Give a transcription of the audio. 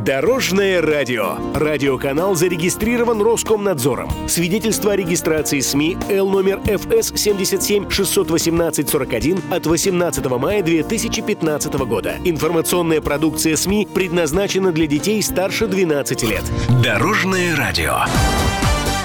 Дорожное радио. Радиоканал зарегистрирован Роскомнадзором. Свидетельство о регистрации СМИ Л номер ФС 77 618 41 от 18 мая 2015 года. Информационная продукция СМИ предназначена для детей старше 12 лет. Дорожное радио.